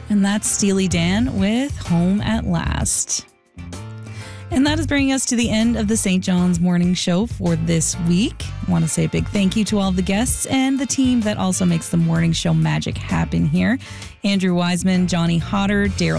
And that's Steely Dan with Home at Last. And that is bringing us to the end of the St. John's Morning Show for this week. I want to say a big thank you to all of the guests and the team that also makes the morning show magic happen here. Andrew Wiseman, Johnny Hodder, Daryl